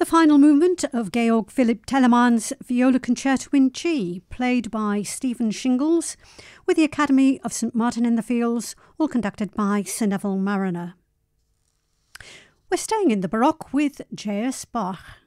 The final movement of Georg Philipp Telemann's Viola Concerto in G, played by Stephen Shingles, with the Academy of St Martin in the Fields, all conducted by Sir Neville Marriner. We're staying in the Baroque with J.S. Bach.